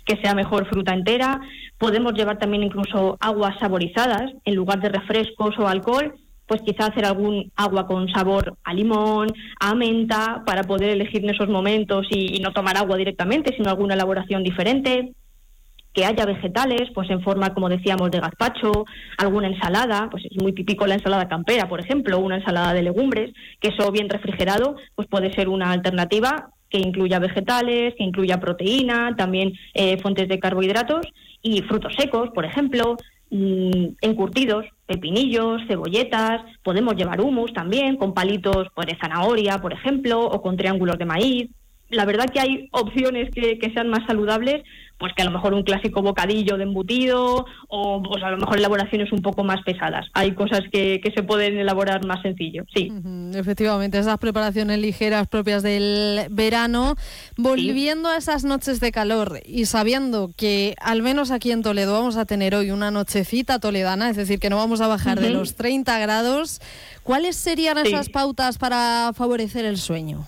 que sea mejor fruta entera. Podemos llevar también incluso aguas saborizadas en lugar de refrescos o alcohol, pues quizá hacer algún agua con sabor a limón, a menta, para poder elegir en esos momentos y no tomar agua directamente, sino alguna elaboración diferente. Que haya vegetales, pues en forma, como decíamos, de gazpacho, alguna ensalada, pues es muy típico la ensalada campera, por ejemplo, una ensalada de legumbres, que eso bien refrigerado, pues puede ser una alternativa que incluya vegetales, que incluya proteína, también fuentes de carbohidratos y frutos secos, por ejemplo, encurtidos, pepinillos, cebolletas, podemos llevar hummus también, con palitos pues, de zanahoria, por ejemplo, o con triángulos de maíz. La verdad que hay opciones que sean más saludables, pues que a lo mejor un clásico bocadillo de embutido o pues a lo mejor elaboraciones un poco más pesadas. Hay cosas que se pueden elaborar más sencillo, sí. Efectivamente, esas preparaciones ligeras propias del verano. Volviendo a esas noches de calor y sabiendo que al menos aquí en Toledo vamos a tener hoy una nochecita toledana, es decir, que no vamos a bajar de los 30 grados, ¿cuáles serían esas pautas para favorecer el sueño?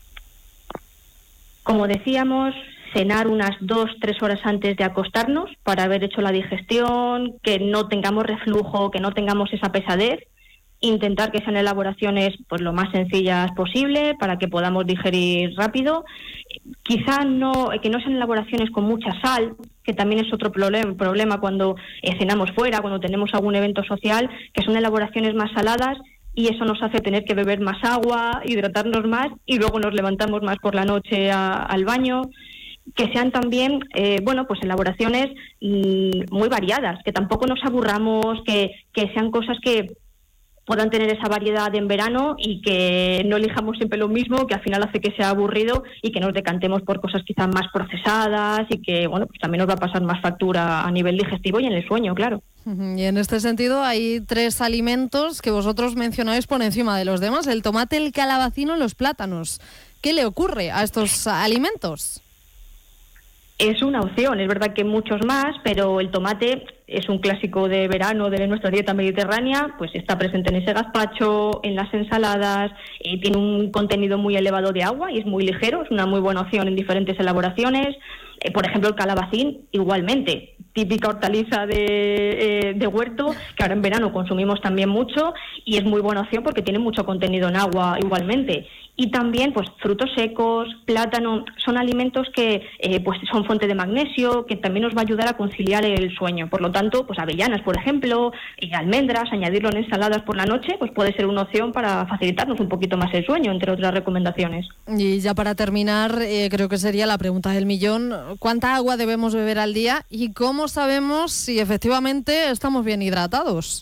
Como decíamos, cenar unas 2-3 horas antes de acostarnos para haber hecho la digestión, que no tengamos reflujo, que no tengamos esa pesadez. Intentar que sean elaboraciones pues lo más sencillas posible para que podamos digerir rápido. Quizá que no sean elaboraciones con mucha sal, que también es otro problema cuando cenamos fuera, cuando tenemos algún evento social, que son elaboraciones más saladas. Y eso nos hace tener que beber más agua, hidratarnos más y luego nos levantamos más por la noche al baño. Que sean también, pues elaboraciones muy variadas, que tampoco nos aburramos, que sean cosas que puedan tener esa variedad en verano y que no elijamos siempre lo mismo, que al final hace que sea aburrido y que nos decantemos por cosas quizás más procesadas y que, pues también nos va a pasar más factura a nivel digestivo y en el sueño, claro. Y en este sentido hay 3 alimentos que vosotros mencionáis por encima de los demás: el tomate, el calabacín y los plátanos. ¿Qué le ocurre a estos alimentos? Es una opción, es verdad que muchos más, pero el tomate es un clásico de verano de nuestra dieta mediterránea, pues está presente en ese gazpacho, en las ensaladas, tiene un contenido muy elevado de agua y es muy ligero, es una muy buena opción en diferentes elaboraciones. Por ejemplo, el calabacín, igualmente, típica hortaliza de huerto, que ahora en verano consumimos también mucho y es muy buena opción porque tiene mucho contenido en agua igualmente. Y también, pues, frutos secos, plátano, son alimentos que pues son fuente de magnesio, que también nos va a ayudar a conciliar el sueño. Por lo tanto, pues avellanas, por ejemplo, almendras, añadirlo en ensaladas por la noche, pues puede ser una opción para facilitarnos un poquito más el sueño, entre otras recomendaciones. Y ya para terminar, creo que sería la pregunta del millón: ¿cuánta agua debemos beber al día y cómo sabemos si efectivamente estamos bien hidratados?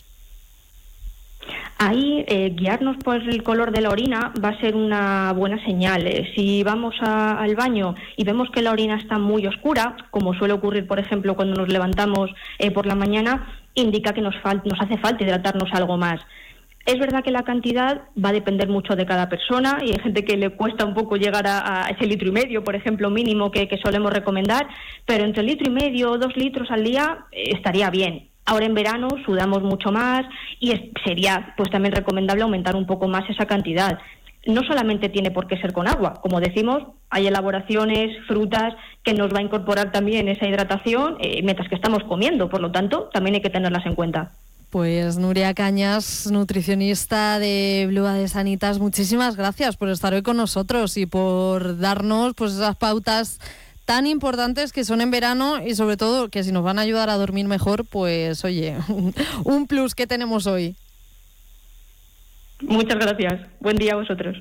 Ahí guiarnos por el color de la orina va a ser una buena señal. Si vamos al baño y vemos que la orina está muy oscura, como suele ocurrir, por ejemplo, cuando nos levantamos por la mañana, indica que nos hace falta hidratarnos algo más. Es verdad que la cantidad va a depender mucho de cada persona y hay gente que le cuesta un poco llegar a ese 1,5 litros, por ejemplo, mínimo que solemos recomendar, pero entre 1,5 litros o 2 litros al día estaría bien. Ahora en verano sudamos mucho más y sería pues también recomendable aumentar un poco más esa cantidad. No solamente tiene por qué ser con agua, como decimos, hay elaboraciones, frutas que nos va a incorporar también esa hidratación mientras que estamos comiendo, por lo tanto también hay que tenerlas en cuenta. Pues Nuria Cañas, nutricionista de Blua de Sanitas, muchísimas gracias por estar hoy con nosotros y por darnos pues esas pautas tan importantes que son en verano y sobre todo que si nos van a ayudar a dormir mejor, pues oye, un plus que tenemos hoy. Muchas gracias. Buen día a vosotros.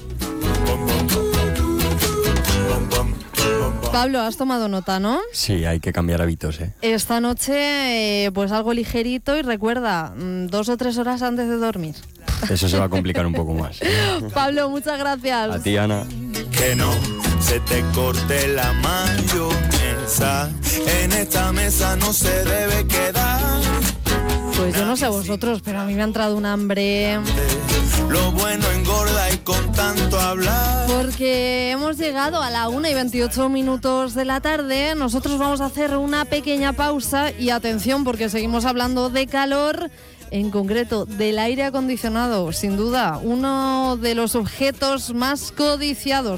Pablo, has tomado nota, ¿no? Sí, hay que cambiar hábitos, ¿eh? Esta noche, pues algo ligerito y recuerda, 2 o 3 horas antes de dormir. Eso se va a complicar un poco más. Pablo, muchas gracias. A ti, Ana. Que no se te corte la mayonesa, en esta mesa no se debe quedar. Pues yo no sé vosotros, pero a mí me ha entrado un hambre. Lo bueno engorda y con tanto hablar. Porque hemos llegado a la 1:28 de la tarde. Nosotros vamos a hacer una pequeña pausa y atención porque seguimos hablando de calor, en concreto del aire acondicionado. Sin duda, uno de los objetos más codiciados